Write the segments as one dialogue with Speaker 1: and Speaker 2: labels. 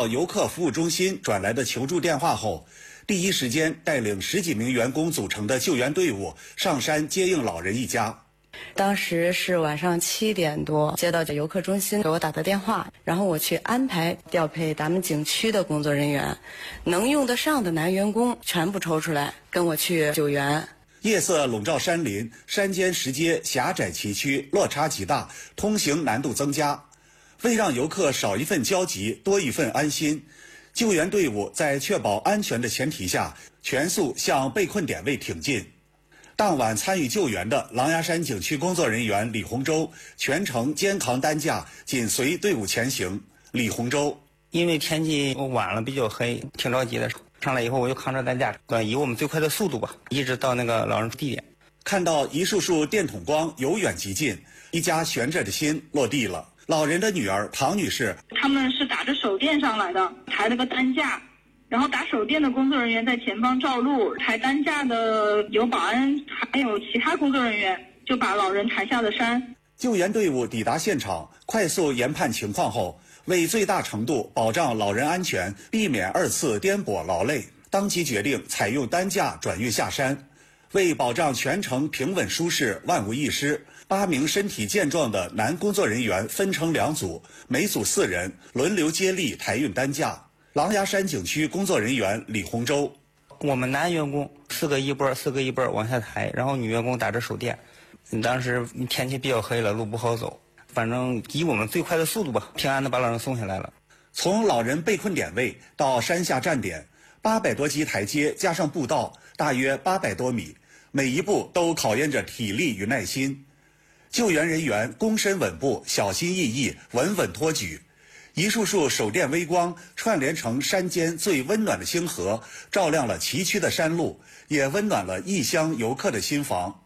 Speaker 1: 到游客服务中心转来的求助电话后，第一时间带领10几名员工组成的救援队伍上山接应老人一家。
Speaker 2: 当时是晚上7点多，接到游客中心给我打的电话，然后我去安排调配咱们景区的工作人员，能用得上的男员工全部抽出来跟我去救援。
Speaker 1: 夜色笼罩山林，山间石阶狭窄崎岖，落差极大，通行难度增加。为让游客少一份焦急，多一份安心，救援队伍在确保安全的前提下，全速向被困点位挺进。当晚参与救援的狼牙山景区工作人员李洪洲全程肩扛担架，紧随队伍前行。李洪洲：
Speaker 3: 因为天气晚了，比较黑，挺着急的。上来以后，我就扛着担架，以我们最快的速度吧，一直到那个老人地点。
Speaker 1: 看到一束束电筒光由远及近，一家悬着的心落地了。老人的女儿唐女士：
Speaker 4: 他们是打着手电上来的，抬了个担架。然后打手电的工作人员在前方照路，抬担架的有保安，还有其他工作人员，就把老人抬下了山。
Speaker 1: 救援队伍抵达现场，快速研判情况后，为最大程度保障老人安全，避免2次颠簸劳累，当即决定采用担架转运下山。为保障全程平稳舒适、万无一失，8名身体健壮的男工作人员分成2组，每组4人，轮流接力抬运担架。狼牙山景区工作人员李洪洲：
Speaker 3: 我们男员工4个一波，4个一波往下抬，然后女员工打着手电。当时天气比较黑了，路不好走，反正以我们最快的速度吧，平安的把老人送下来了。
Speaker 1: 从老人被困点位到山下站点，800多级台阶加上步道，大约800多米，每一步都考验着体力与耐心。救援人员躬身稳步，小心翼翼，稳稳托举。一束束手电微光串联成山间最温暖的星河，照亮了崎岖的山路，也温暖了异乡游客的心房。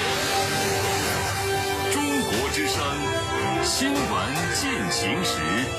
Speaker 5: 中国之声新闻进行时。